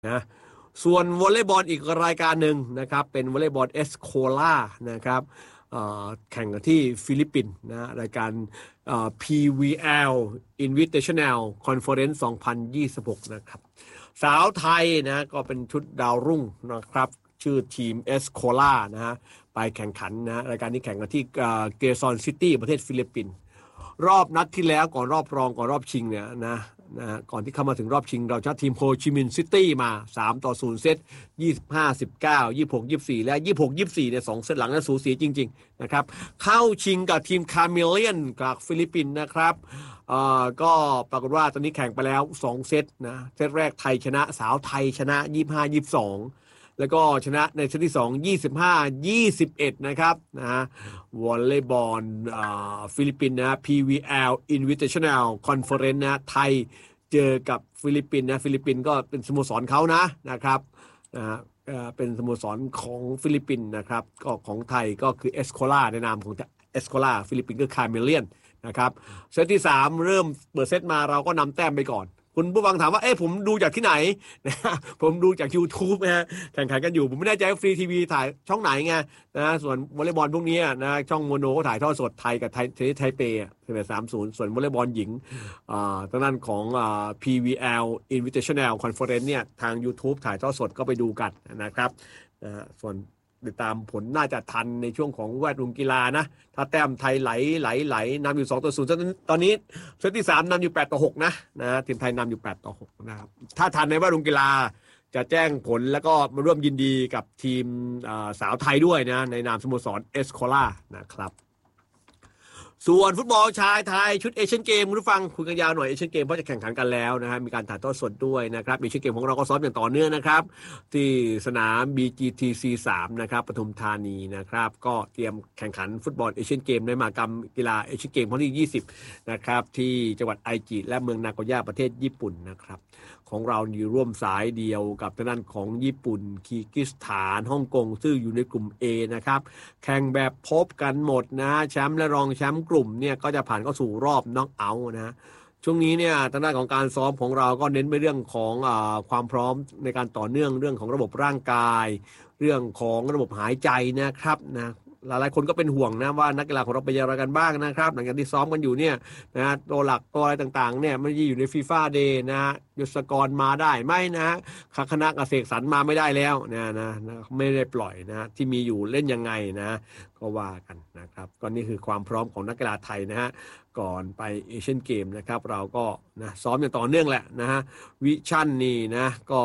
นะส่วนวอลเลย์บอลอีกรายการหนึ่งนะครับเป็นวอลเลย์บอลเอสโคลานะครับแข่งกันที่ฟิลิปปินส์นะรายการPVL Invitational Conference 2026นะครับสาวไทยนะก็เป็นชุดดาวรุ่งนะครับชื่อทีมเอสโคลานะฮะไปแข่งขันนะรายการนี้แข่งกันที่เกซอนซิตี้ประเทศฟิลิปปินส์รอบนัดที่แล้วก่อนรอบรองก่อนรอบชิงเนี่ยนะก่อนที่เข้ามาถึงรอบชิงเราชนะทีมโฮจิมินห์ซิตี้มา3-0เซต25-19 26-24และ26-24เนี่ย2เซตหลังนั้นสูสีจริงๆนะครับเข้าชิงกับทีมคาเมเลียนจากฟิลิปปินส์นะครับก็ปรากฏว่าตอนนี้แข่งไปแล้ว2เซตนะเซตแรกไทยชนะสาวไทยชนะ25-22แล้วก็ชนะในเซตที่2 25-21นะครับนะวอลเลย์บอลฟิลิปปินส์นะ PVL Invitational Conference นะไทยเจอกับฟิลิปปินส์นะฟิลิปปินส์ก็เป็นสโมสรเขานะครับเป็นสโมสรของฟิลิปปินส์นะครับก็ของไทยก็คือเอสโคลาในนามของเอสโคลาฟิลิปปินส์ก็คาเมเลียนนะครับเซตที่3เริ่มเปิดเซตมาเราก็นำแต้มไปก่อนคุณผู้ฟังถามว่าผมดูจากที่ไหนนะผมดูจาก YouTube นะฮะแข่งขันกันอยู่ผมไม่แน่ใจว่าฟรีทีวีถ่ายช่องไหนไงนะส่วนวอลเลย์บอลพวกนี้นะช่องโมโนก็ถ่ายทอดสดไทยกับไทเป11-30ส่วนวอลเลย์บอลหญิงทางด้านของPVL Invitational Conference เนี่ยทาง YouTube ถ่ายทอดสดก็ไปดูกันนะครับส่วนติดตามผลน่าจะทันในช่วงของแวดวงกีฬานะถ้าแต้มไทยไหลนำอยู่2-0ตอนนี้เซตที่3นำอยู่8-6นะทีมไทยนำอยู่8-6นะครับถ้าทันในแวดวงกีฬาจะแจ้งผลแล้วก็มาร่วมยินดีกับทีมสาวไทยด้วยนะในนามสโมสรเอสโคลานะครับส่วนฟุตบอลชายไทยชุดเอเชียนเกมคุณผู้ฟังคุยกันยาวหน่อยเอเชียนเกมเพราะจะแข่งขันกันแล้วนะฮะมีการถ่ายทอดสดด้วยนะครับเอเชียนเกมของเราก็ซ้อมอย่างต่อเนื่องนะครับที่สนาม BGTC 3นะครับปทุมธานีนะครับก็เตรียมแข่งขันฟุตบอลเอเชียนเกมในมหกรรมกีฬาเอเชียนเกมครั้งที่20นะครับที่จังหวัดไอจิและเมืองนาโกย่าประเทศญี่ปุ่นนะครับของเราอยู่ร่วมสายเดียวกับทางด้านของญี่ปุ่นคีร์กิสถานฮ่องกงซึ่งอยู่ในกลุ่ม A นะครับแข่งแบบพบกันหมดนะแชมป์และรองแชมป์กลุ่มเนี่ยก็จะผ่านเข้าสู่รอบน็อกเอาท์นะช่วงนี้เนี่ยทางด้านของการซ้อมของเราก็เน้นไปเรื่องของความพร้อมในการต่อเนื่องเรื่องของระบบร่างกายเรื่องของระบบหายใจนะครับนะหลายๆคนก็เป็นห่วงนะว่านักกีฬาของเราเป็นอย่างไรกันบ้างนะครับหลังจากที่ซ้อมกันอยู่เนี่ยนะตัวหลักตัวอะไรต่างๆเนี่ยไม่ได้อยู่ในฟีฟ่าเดย์นะยศกรมาได้ไหมนะคณะเกษตรสรรมาไม่ได้แล้วนะไม่ได้ปล่อยนะที่มีอยู่เล่นยังไงนะก็ว่ากันนะครับก็นี่คือความพร้อมของนักกีฬาไทยนะฮะก่อนไปเอเชียนเกมนะครับเราก็นะซ้อมอย่างต่อเนื่องแหละนะฮะวิชั่นนี่นะก็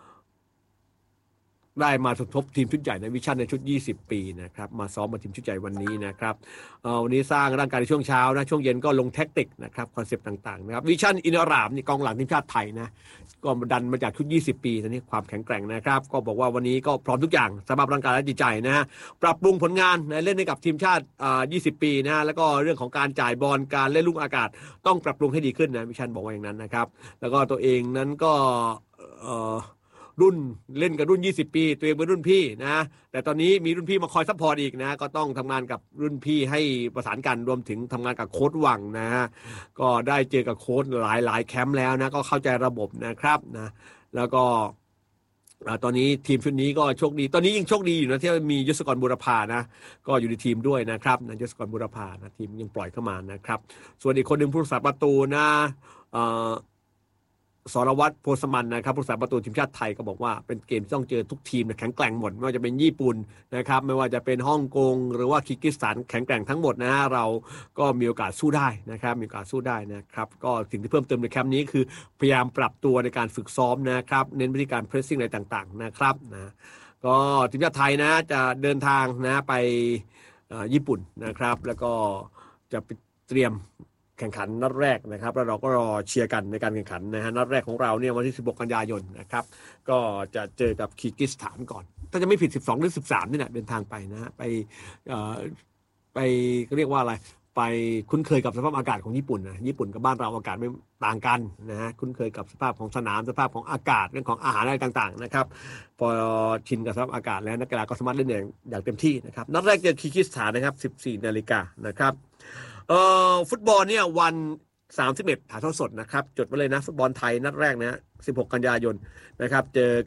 ได้มาสมทบทีมชุดใหญ่ในวิชั่นในชุด20ปีนะครับมาซ้อมมาทีมชุดใหญ่วันนี้นะครับวันนี้สร้างร่างกายในช่วงเช้านะช่วงเย็นก็ลงแท็กติกนะครับคอนเซปต์ต่างๆนะครับวิชั่นอินอารามนี่กองหลังทีมชาติไทยนะก็ดันมาจากชุด20ปีตอนนี้ความแข็งแกร่งนะครับก็บอกว่าวันนี้ก็พร้อมทุกอย่างสภาพร่างกายและจิตใจนะฮะปรับปรุงผลงานเล่นให้กับทีมชาติ20ปีนะแล้วก็เรื่องของการจ่ายบอลการเล่นลูกอากาศต้องปรับปรุงให้ดีขึ้นนะวิชั่นบอกว่าอย่างนั้นนะครับแล้วก็ตัวเองนั้นก็รุ่นเล่นกับรุ่น20ปีตัวเองเป็นรุ่นพี่นะแต่ตอนนี้มีรุ่นพี่มาคอยซัพพอร์ตอีกนะก็ต้องทำงานกับรุ่นพี่ให้ประสานกันรวมถึงทำงานกับโค้ชหวังนะก็ได้เจอกับโค้ชหลายแคมป์แล้วนะก็เข้าใจระบบนะครับนะแล้วก็ตอนนี้ทีมชุดนี้ก็โชคดีตอนนี้ยิ่งโชคดีอยู่นะที่มียศกรบุรพานะก็อยู่ในทีมด้วยนะครับนะยศกรบุรพานะทีมยังปล่อยเข้ามานะครับส่วนอีกคนหนึ่งผู้รักษาประตูนะสรวัตรโพสมันนะครับผู้รักษาประตูทีมชาติไทยก็บอกว่าเป็นเกมที่ต้องเจอทุกทีมแข็งแกร่งหมดไม่ว่าจะเป็นญี่ปุ่นนะครับไม่ว่าจะเป็นฮ่องกงหรือว่าคีร์กิสถานแข็งแกร่งทั้งหมดนะเราก็มีโอกาสสู้ได้นะครับมีโอกาสสู้ได้นะครับก็สิ่งที่เพิ่มเติมในแคมป์นี้คือพยายามปรับตัวในการฝึกซ้อมนะครับเน้นวิธีการเพรสซิ่งอะไรต่างๆนะครับนะก็ทีมชาติไทยนะจะเดินทางนะไปญี่ปุ่นนะครับแล้วก็จะไปเตรียมแข่งขันนัดแรกนะครับแล้วเราก็รอเชียร์กันในการแข่งขันนะฮะนัดแรกของเราเนี่ยวันที่16กันยายนนะครับก็จะเจอกับคีร์กิสถานก่อนถ้าจะไม่ผิด12หรือ13นี่แหละเดินทางไปนะฮะไปเรียกว่าอะไรไปคุ้นเคยกับสภาพอากาศของญี่ปุ่นนะญี่ปุ่นกับบ้านเราอากาศไม่ต่างกันนะฮะคุ้นเคยกับสภาพของสนามสภาพของอากาศเรื่องของอาหารอะไรต่างๆนะครับพอชินกับสภาพอากาศแล้วนักกีฬาก็สามารถเล่นอย่างเต็มที่นะครับนัดแรกเจอคีร์กิสถานนะครับ 14 นาฬิกานะครับฟุตบอลเนี่ยวัน 31ถ่ายทอดสดนะครับจดไว้เลยนะฟุตบอลไทยนัดแรกนะ16 กันยายนนะครับเจอ